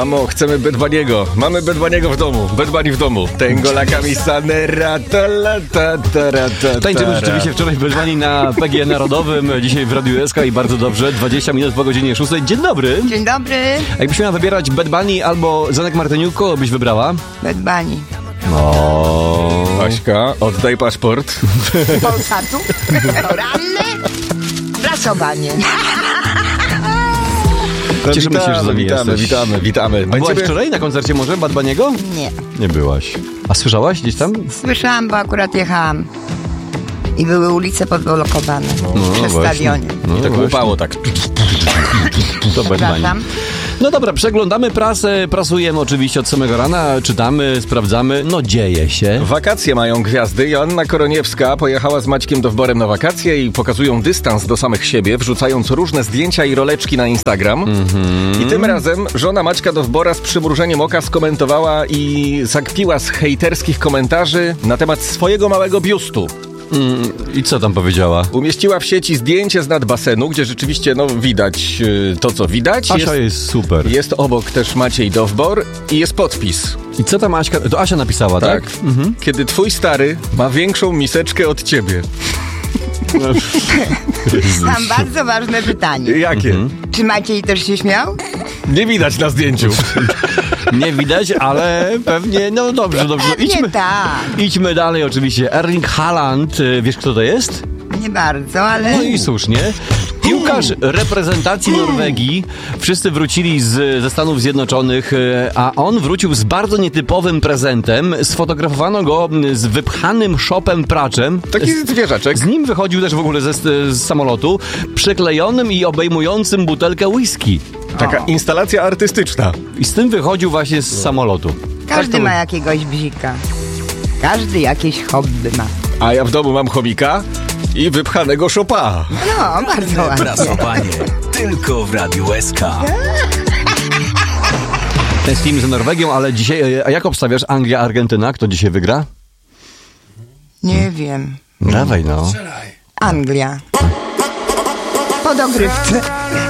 Mamo, chcemy Bad Bunny'ego. Mamy Bad Bunny'ego w domu. Bad Bunny w domu. Tengo la camisa nera, ta la ta ta ra, ta. Tańczymy rzeczywiście wczoraj Bad Bunny na PGE Narodowym, dzisiaj w Radiu SK i bardzo dobrze. 20 minut po godzinie 6. Dzień dobry. Dzień dobry. Jakbyś miała wybierać Bad Bunny albo Zenek Martyniuk, kogo byś wybrała? Bad Bunny. Aśka, oddaj paszport. Polsatu? Ranny? Prasowanie. Cieszymy się, że z nami jesteś. Witamy. Byłaś wczoraj na koncercie może Bad Bunny'ego? Nie. Nie byłaś. A słyszałaś gdzieś tam? Słyszałam, bo akurat jechałam. I były ulice podblokowane przy właśnie. stadionie. I tak łupało tak. To Bad Bunny. Przepraszam. No dobra, przeglądamy prasę, prasujemy oczywiście od samego rana, czytamy, sprawdzamy, no dzieje się. Wakacje mają gwiazdy. Joanna Koroniewska pojechała z Maćkiem Dowborem na wakacje i pokazują dystans do samych siebie, wrzucając różne zdjęcia i roleczki na Instagram. I tym razem żona Maćka Dowbora z przymrużeniem oka skomentowała i zakpiła z hejterskich komentarzy na temat swojego małego biustu. I co tam powiedziała? Umieściła w sieci zdjęcie z nad basenu, gdzie rzeczywiście widać to, co widać. Asia jest super. Jest obok też Maciej Dowbor i jest podpis. I co tam Aśka? To Asia napisała, tak? Kiedy twój stary ma większą miseczkę od ciebie. Mam bardzo ważne pytanie. Jakie? Czy Maciej też się śmiał? Nie widać na zdjęciu. Nie widać, ale pewnie, no dobrze. Nie tak. Idźmy dalej oczywiście. Erling Haaland, wiesz kto to jest? Nie bardzo, ale... No i słusznie. Piłkarz reprezentacji Norwegii. Wszyscy wrócili ze Stanów Zjednoczonych, a on wrócił z bardzo nietypowym prezentem. Sfotografowano go z wypchanym szopem praczem. Taki zwierzaczek. Z nim wychodził też w ogóle z samolotu, przyklejonym i obejmującym butelkę whisky. Taka instalacja artystyczna. I z tym wychodził właśnie z samolotu. Każdy ma jakiegoś bzika. Każdy jakieś hobby ma. A ja w domu mam chomika i wypchanego szopa. No, bardzo ładnie. Prasowanie tylko w Radiu SK. Tęsknimy za Norwegią, ale dzisiaj, a jak obstawiasz Anglia-Argentyna? Kto dzisiaj wygra? Nie wiem. Dawaj no. Anglia. Po dogrywce.